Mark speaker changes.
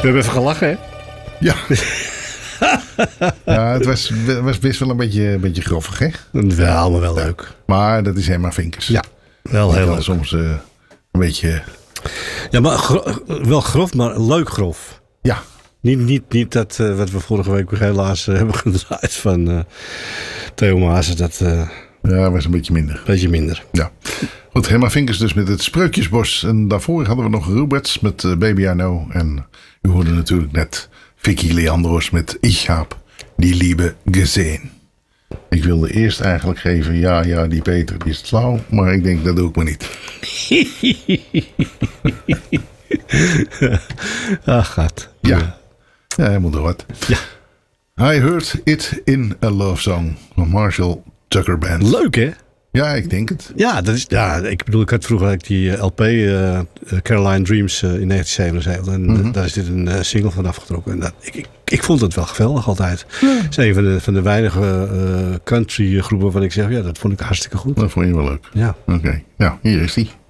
Speaker 1: hebben even gelachen, hè?
Speaker 2: Ja. Ja, het was best wel een beetje groffig, hè?
Speaker 1: Wel, maar wel leuk.
Speaker 2: Maar dat is Herman Vinkers.
Speaker 1: Ja, wel heel leuk.
Speaker 2: Soms een beetje...
Speaker 1: Ja, maar wel grof, maar leuk grof.
Speaker 2: Ja.
Speaker 1: Niet dat wat we vorige week helaas hebben gedraaid van Theo Maassen. Dat
Speaker 2: ja, was een beetje minder.
Speaker 1: beetje minder.
Speaker 2: Ja. Goed, Herman Vinkers dus met het Spreukjesbos. En daarvoor hadden we nog Roberts met Baby I Know. En u hoorde natuurlijk net Vicky Leandros met Ich hab die Liebe gesehen. Ik wilde eerst eigenlijk geven, ja, die Peter die is flauw. Maar ik denk, dat doe ik maar niet.
Speaker 1: Ach, gaat.
Speaker 2: Ja, hij moet er wat.
Speaker 1: Ja.
Speaker 2: I heard it in a love song van Marshall Tucker Band.
Speaker 1: Leuk, hè?
Speaker 2: Ja, ik denk het.
Speaker 1: Ja, ik bedoel, ik had vroeger die LP Caroline Dreams in 1977. En daar is dit een single van afgetrokken. En ik vond het wel geweldig altijd. Ja. Het is een van de weinige country groepen waarvan ik zeg, ja, dat vond ik hartstikke goed.
Speaker 2: Dat vond je wel leuk.
Speaker 1: Ja.
Speaker 2: Oké. Nou, hier is die.